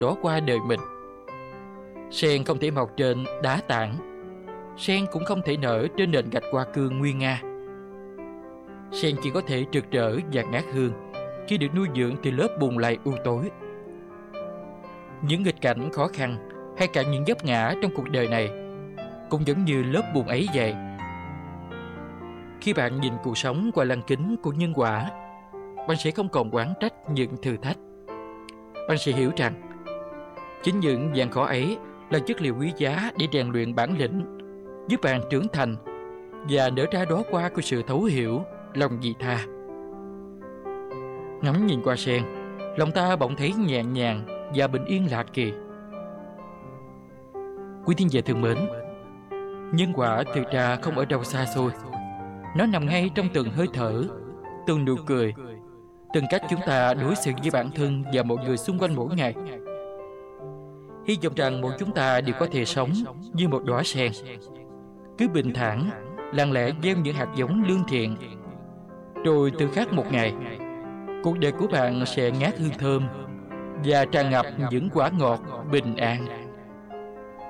đỏ qua đời mình. Sen không thể mọc trên đá tảng, sen cũng không thể nở trên nền gạch hoa cương nguy nga. Sen chỉ có thể rực rỡ và ngát hương khi được nuôi dưỡng từ lớp bùn lầy u tối. Những nghịch cảnh khó khăn hay cả những vấp ngã trong cuộc đời này cũng giống như lớp bùn ấy vậy. Khi bạn nhìn cuộc sống qua lăng kính của nhân quả, bạn sẽ không còn oán trách những thử thách. Bạn sẽ hiểu rằng chính những gian khó ấy là chất liệu quý giá để rèn luyện bản lĩnh, giúp bạn trưởng thành và nở ra đóa hoa của sự thấu hiểu, lòng vị tha. Ngắm nhìn qua sen, lòng ta bỗng thấy nhẹ nhàng và bình yên lạ kỳ. Quý thính giả thương mến, nhân quả thực ra không ở đâu xa xôi. Nó nằm ngay trong từng hơi thở, từng nụ cười, từng cách chúng ta đối xử với bản thân và mọi người xung quanh mỗi ngày. Hy vọng rằng mỗi chúng ta đều có thể sống như một đóa sen, cứ bình thản, lặng lẽ gieo những hạt giống lương thiện. Rồi từ khắc một ngày, cuộc đời của bạn sẽ ngát hương thơm và tràn ngập những quả ngọt bình an.